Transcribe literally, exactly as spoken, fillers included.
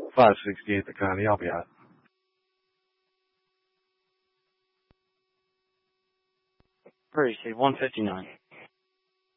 five sixty-eight the county. I'll be out. Pretty safe, one fifty-nine.